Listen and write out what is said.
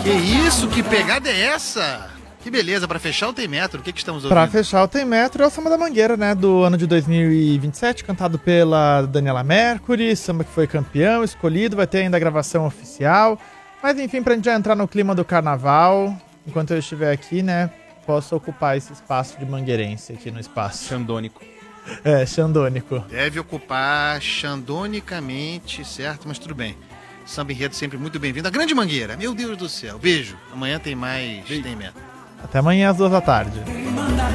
Que isso? Que pegada é essa? Que beleza, pra fechar o Tem Metro, o que estamos ouvindo? Pra fechar o Tem Metro é o Samba da Mangueira, né, do ano de 2027, cantado pela Daniela Mercury, samba que foi campeão, escolhido, vai ter ainda a gravação oficial. Mas enfim, pra gente já entrar no clima do carnaval, enquanto eu estiver aqui, né, posso ocupar esse espaço de mangueirense aqui no espaço. Xandônico. Xandônico. Deve ocupar xandonicamente, certo? Mas tudo bem. Samba Enredo sempre muito bem-vindo. A Grande Mangueira, meu Deus do céu. Beijo. Amanhã tem mais Tem Metro. Até amanhã às 2 da tarde.